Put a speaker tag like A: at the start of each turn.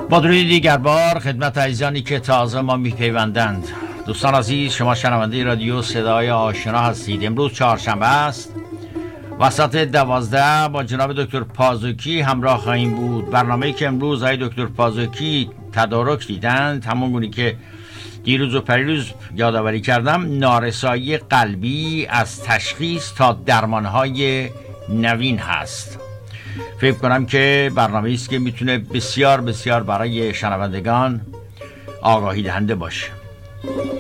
A: با درود دیگر بار خدمت عزیزانی که تازه ما میپیوندند. دوستان عزیز، شما شنونده رادیو صدای آشنا هستید. امروز چهارشنبه است، وسط 12 با جناب دکتر پازوکی همراه خواهیم بود. برنامه‌ای که امروز های دکتر پازوکی تدارک دیدند، همون گونه که دیروز و پریروز یادآوری کردم، نارسایی قلبی از تشخیص تا درمانهای نوین هست. فکر کنم که برنامه‌ای است که میتونه بسیار بسیار برای شنوندگان آگاهی دهنده باشه.